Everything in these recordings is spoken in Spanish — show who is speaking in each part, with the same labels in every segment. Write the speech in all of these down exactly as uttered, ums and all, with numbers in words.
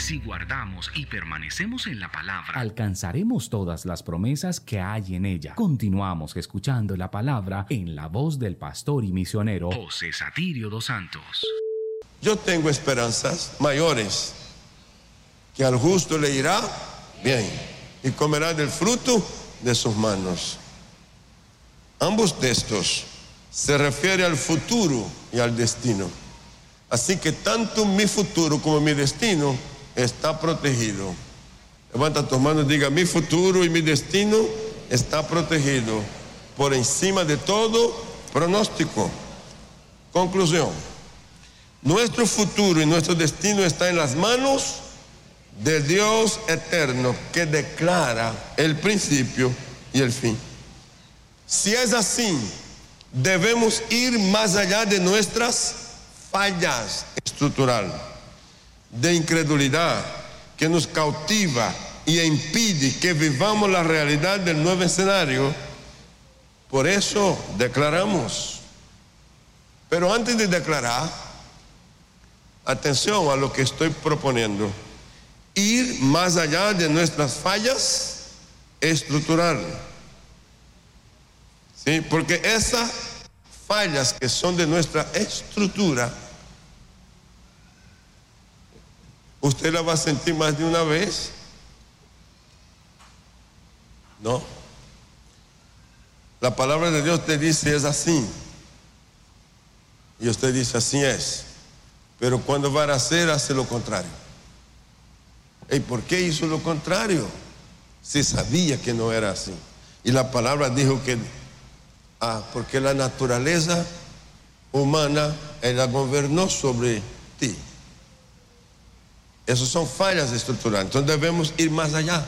Speaker 1: Si guardamos y permanecemos en la palabra,
Speaker 2: alcanzaremos todas las promesas que hay en ella. Continuamos escuchando la palabra en la voz del pastor y misionero
Speaker 1: José Satirio dos Santos.
Speaker 3: Yo tengo esperanzas mayores, que al justo le irá bien y comerá del fruto de sus manos. Ambos textos se refieren al futuro y al destino. Así que tanto mi futuro como mi destino está protegido. Levanta tus manos y diga: mi futuro y mi destino está protegido por encima de todo pronóstico. Conclusión: nuestro futuro y nuestro destino está en las manos de Dios eterno, que declara el principio y el fin. Si es así, debemos ir más allá de nuestras fallas estructurales, de incredulidad que nos cautiva y impide que vivamos la realidad del nuevo escenario. Por eso declaramos. Pero antes de declarar, atención a lo que estoy proponiendo: ir más allá de nuestras fallas estructurales. ¿Sí? Porque esas fallas que son de nuestra estructura, usted la va a sentir más de una vez. No. La palabra de Dios te dice: es así. Y usted dice: así es. Pero cuando va a hacer, hace lo contrario. ¿Y por qué hizo lo contrario? Si sabía que no era así. Y la palabra dijo que ah, porque la naturaleza humana, ella gobernó sobre ti. Esas son fallas estructurales. Entonces debemos ir más allá.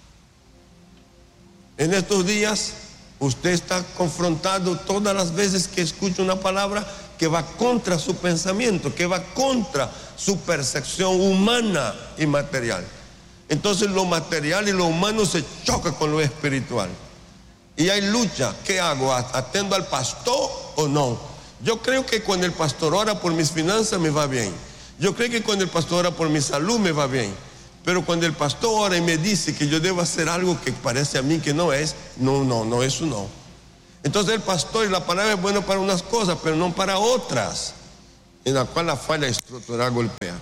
Speaker 3: En estos días usted está confrontado todas las veces que escucha una palabra que va contra su pensamiento, que va contra su percepción humana y material. Entonces lo material y lo humano se choca con lo espiritual. Y hay lucha. ¿Qué hago? ¿Atendo al pastor o no? Yo creo que cuando el pastor ora por mis finanzas me va bien. Yo creo que cuando el pastor ora por mi salud me va bien. Pero cuando el pastor ora y me dice que yo debo hacer algo que parece a mí que no es, no, no, no, eso no. Entonces el pastor y la palabra es bueno para unas cosas, pero no para otras, en la cual la falla estructural golpea.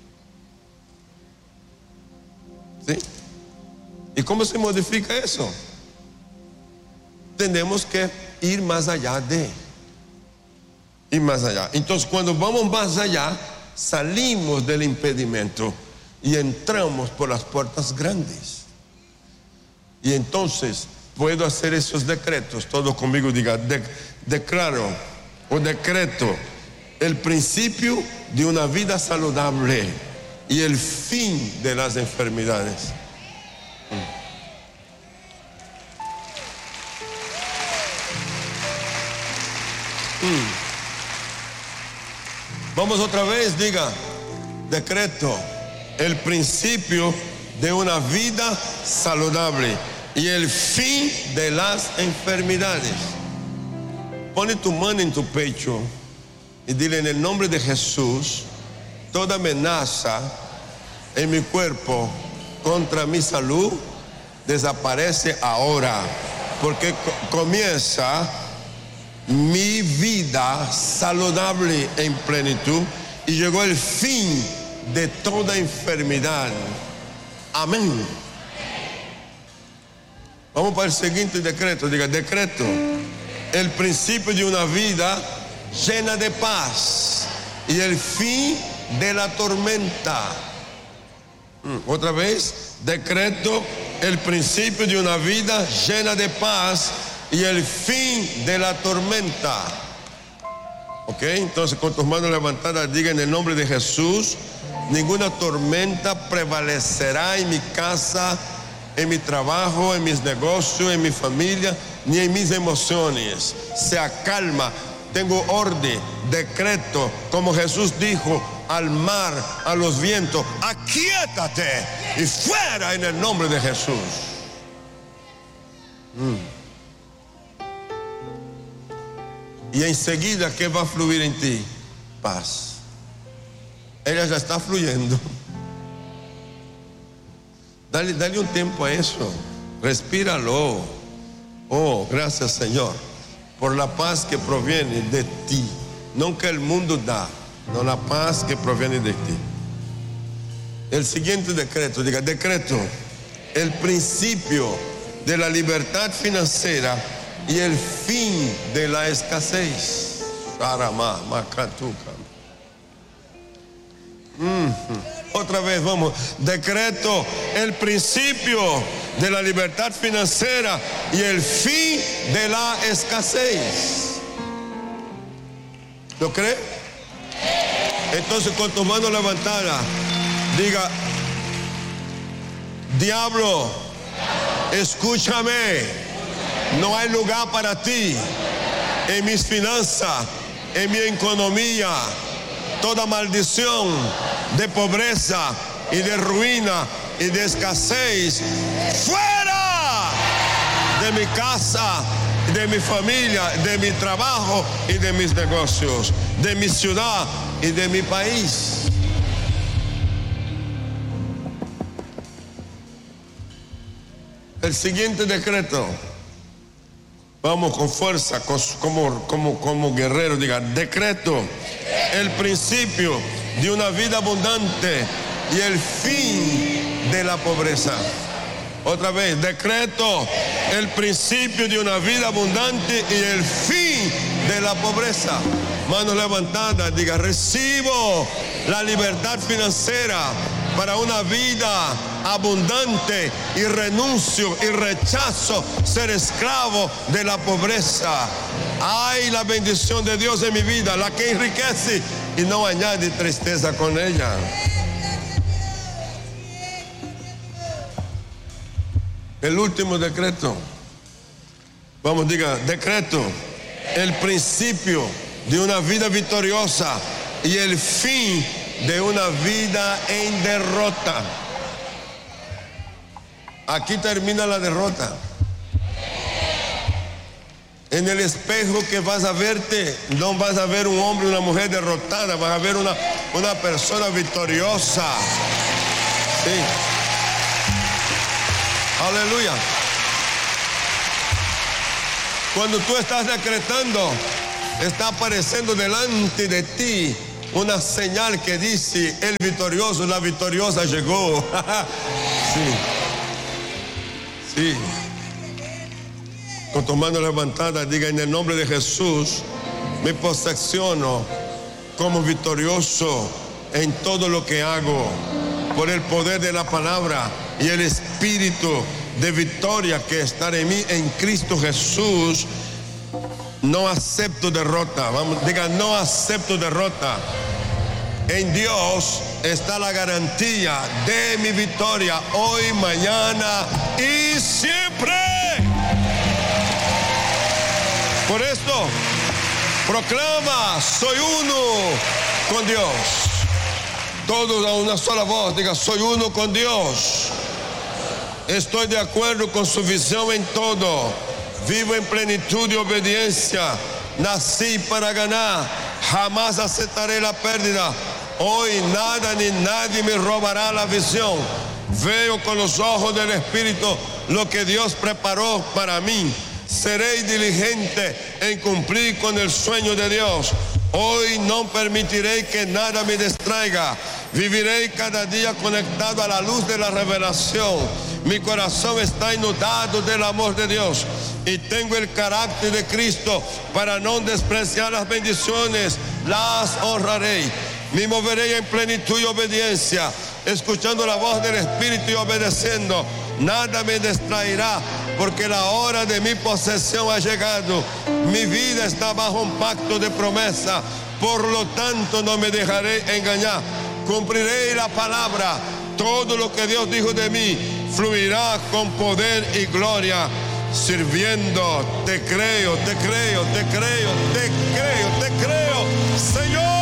Speaker 3: ¿Sí? ¿Y cómo se modifica eso? Tenemos que ir más allá de. Ir más allá. Entonces cuando vamos más allá, salimos del impedimento y entramos por las puertas grandes. Y entonces puedo hacer esos decretos. Todos conmigo diga: de, declaro o decreto el principio de una vida saludable y el fin de las enfermedades. Mm. Vamos otra vez, diga: decreto el principio de una vida saludable y el fin de las enfermedades. Pone tu mano en tu pecho y dile: en el nombre de Jesús, toda amenaza en mi cuerpo contra mi salud desaparece ahora, porque co- comienza mi vida saludable en plenitud y llegó el fin de toda enfermedad. Amén. Vamos para el siguiente decreto. Diga: decreto el principio de una vida llena de paz y el fin de la tormenta. Mm, otra vez, decreto el principio de una vida llena de paz y el fin de la tormenta. Ok, entonces con tus manos levantadas diga: en el nombre de Jesús, ninguna tormenta prevalecerá en mi casa, en mi trabajo, en mis negocios, en mi familia, ni en mis emociones. Se acalma. Tengo orden, decreto, como Jesús dijo al mar, a los vientos: aquíétate y fuera en el nombre de Jesús. Mm. Y enseguida, ¿qué va a fluir en ti? Paz. Ella ya está fluyendo. Dale, dale un tiempo a eso. Respíralo. Oh, gracias, Señor, por la paz que proviene de ti. No que el mundo da, no, la paz que proviene de ti. El siguiente decreto, diga, decreto, el principio de la libertad financiera y el fin de la escasez. Sharama, Makatuka. Mm-hmm. Otra vez, vamos. Decreto el principio de la libertad financiera y el fin de la escasez. ¿Lo cree? Entonces, con tus manos levantadas, diga, diablo, escúchame, no hay lugar para ti en mis finanzas, en mi economía. Toda maldición de pobreza y de ruina y de escasez, fuera de mi casa, de mi familia, de mi trabajo y de mis negocios, de mi ciudad y de mi país. El siguiente decreto, vamos con fuerza, como, como, como guerrero, diga, decreto el principio de una vida abundante y el fin de la pobreza. Otra vez, decreto el principio de una vida abundante y el fin de la pobreza. Manos levantadas, diga, recibo la libertad financiera para una vida abundante y renuncio y rechazo ser esclavo de la pobreza. Hay la bendición de Dios en mi vida, la que enriquece y no añade tristeza con ella. El último decreto, vamos, diga, decreto el principio de una vida victoriosa y el fin de una vida en derrota. Aquí termina la derrota. En el espejo que vas a verte, no vas a ver un hombre, una mujer derrotada, vas a ver una, una persona victoriosa. Sí. Aleluya. Cuando tú estás decretando, está apareciendo delante de ti una señal que dice, el victorioso, la victoriosa llegó. Sí. Sí. Con tus manos levantadas, diga, en el nombre de Jesús, me posesiono como victorioso en todo lo que hago, por el poder de la palabra y el espíritu de victoria que está en mí, en Cristo Jesús. No acepto derrota. Vamos, diga, no acepto derrota. En Dios está la garantía de mi victoria hoy, mañana y siempre. Por esto, proclama, soy uno con Dios. Todos a una sola voz, diga, soy uno con Dios. Estoy de acuerdo con su visión en todo. Vivo en plenitud de obediencia. Nací para ganar. Jamás aceptaré la pérdida. Hoy nada ni nadie me robará la visión. Veo con los ojos del Espíritu lo que Dios preparó para mí. Seré diligente en cumplir con el sueño de Dios. Hoy no permitiré que nada me distraiga. Viviré cada día conectado a la luz de la revelación. Mi corazón está inundado del amor de Dios y tengo el carácter de Cristo para no despreciar las bendiciones. Las honraré. Me moveré en plenitud y obediencia, escuchando la voz del Espíritu y obedeciendo. Nada me distraerá, porque la hora de mi posesión ha llegado. Mi vida está bajo un pacto de promesa, por lo tanto no me dejaré engañar. Cumpliré la palabra. Todo lo que Dios dijo de mí fluirá con poder y gloria. Sirviendo, te creo, te creo, te creo, te creo, te creo, Señor.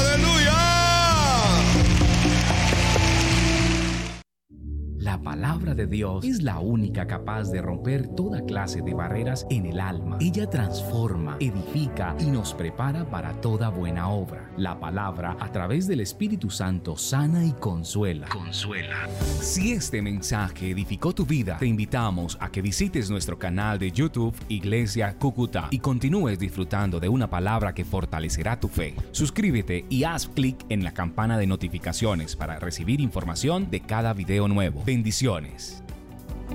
Speaker 2: La palabra de Dios es la única capaz de romper toda clase de barreras en el alma. Ella transforma, edifica y nos prepara para toda buena obra. La palabra, a través del Espíritu Santo, sana y consuela.
Speaker 1: Consuela.
Speaker 2: Si este mensaje edificó tu vida, te invitamos a que visites nuestro canal de YouTube Iglesia Cúcuta y continúes disfrutando de una palabra que fortalecerá tu fe. Suscríbete y haz clic en la campana de notificaciones para recibir información de cada video nuevo. Bendiciones.